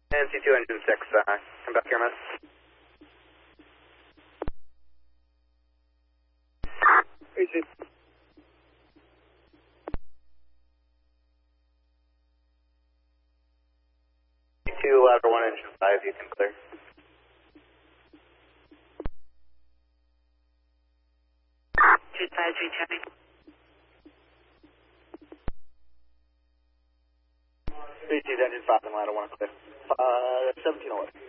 NC2 engine 6, come back here, man. Easy. 2 ladder 1 engine 5, you can clear. Advisory checking. CT's engine 5 and ladder 1 clear. 1711.